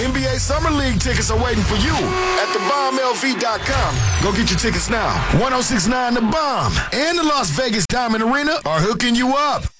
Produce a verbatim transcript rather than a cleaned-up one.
N B A Summer League tickets are waiting for you at the bomb L V dot com. Go get your tickets now. ten sixty-nine The Bomb and the Las Vegas Diamond Arena are hooking you up.